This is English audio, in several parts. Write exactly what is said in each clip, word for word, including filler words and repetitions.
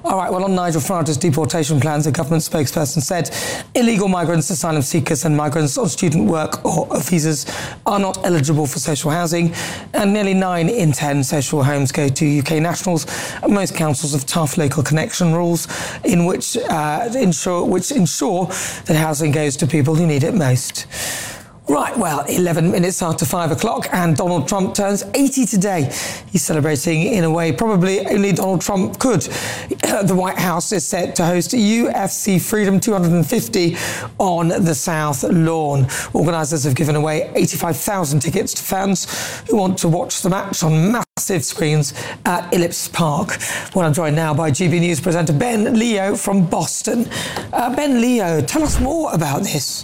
All right, well, on Nigel Farage's deportation plans, a government spokesperson said illegal migrants, asylum seekers and migrants on student work or visas are not eligible for social housing, and nearly nine in ten social homes go to U K nationals. Most councils have tough local connection rules in which uh, ensure which ensure that housing goes to people who need it most. Right, well, eleven minutes after five o'clock, and Donald Trump turns eighty today. He's celebrating in a way probably only Donald Trump could. The White House is set to host U F C Freedom two hundred fifty on the South Lawn. Organisers have given away eighty-five thousand tickets to fans who want to watch the match on massive screens at Ellipse Park. Well, I'm joined now by G B News presenter Ben Leo from Boston. Uh, Ben Leo, tell us more about this.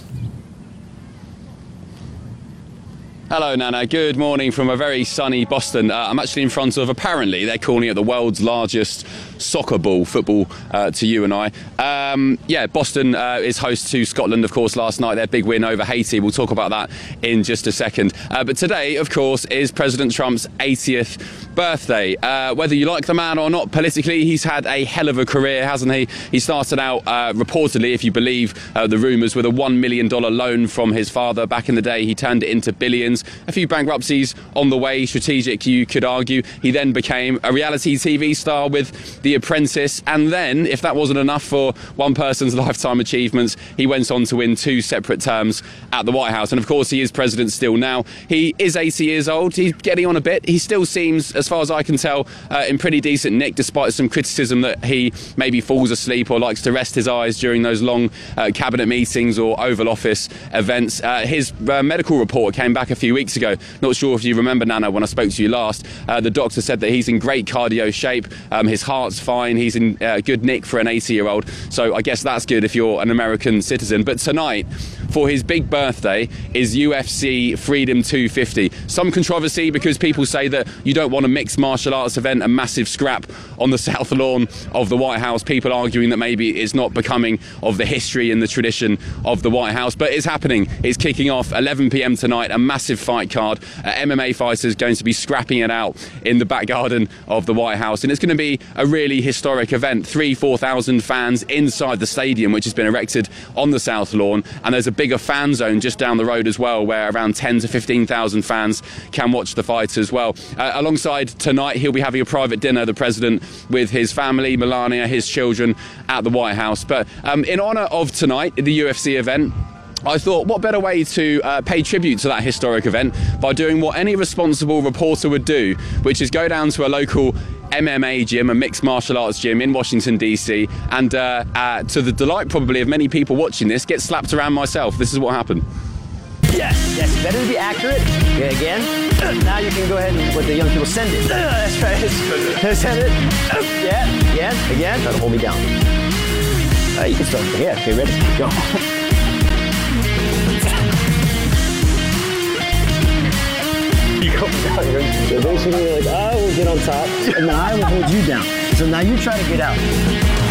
Hello, Nana. Good morning from a very sunny Boston. Uh, I'm actually in front of, apparently, they're calling it the world's largest soccer ball, football uh, to you and I. Um, yeah, Boston uh, is host to Scotland, of course, last night, their big win over Haiti. We'll talk about that in just a second. Uh, but today, of course, is President Trump's eightieth birthday. Uh, whether you like the man or not politically, he's had a hell of a career, hasn't he? He started out, uh, reportedly, if you believe uh, the rumours, with a one million dollars loan from his father. Back in the day, he turned it into billions. A few bankruptcies on the way, strategic, you could argue. He then became a reality T V star with The Apprentice, and then, if that wasn't enough for one person's lifetime achievements, he went on to win two separate terms at the White House. And of course, he is president still now. He is eighty years old. He's getting on a bit. He still seems, as far as I can tell, uh, in pretty decent nick, despite some criticism that he maybe falls asleep or likes to rest his eyes during those long uh, cabinet meetings or Oval Office events. Uh, his uh, medical report came back a few weeks ago. Not sure if you remember, Nana, when I spoke to you last. Uh, the doctor said that he's in great cardio shape. Um, his heart's fine. He's in uh, good nick for an eighty-year-old. So I guess that's good if you're an American citizen. But tonight, for his big birthday, is U F C Freedom two fifty. Some controversy because people say that you don't want a mixed martial arts event, a massive scrap on the South Lawn of the White House. People arguing that maybe it's not becoming of the history and the tradition of the White House. But it's happening. It's kicking off eleven p m tonight, a massive fight card. Uh, M M A fighters going to be scrapping it out in the back garden of the White House. And it's going to be a really historic event. Three, four thousand fans inside the stadium, which has been erected on the South Lawn. And there's a bigger fan zone just down the road as well, where around ten to fifteen thousand fans can watch the fight as well. Uh, alongside tonight, he'll be having a private dinner, the president, with his family, Melania, his children, at the White House. But um, in honour of tonight, the U F C event, I thought, what better way to uh, pay tribute to that historic event by doing what any responsible reporter would do, which is go down to a local M M A gym, a mixed martial arts gym in Washington, D C, and uh, uh, to the delight probably of many people watching this, get slapped around myself. This is what happened. Yes, yes, better to be accurate. Yeah, again. Now you can go ahead and let the young people send it. That's right. Send it. Yeah, again, again. Try to hold me down. Uh, you can start. Yeah, okay, ready? Go. So basically, like, I will get on top, and then I will hold you down. So now you try to get out.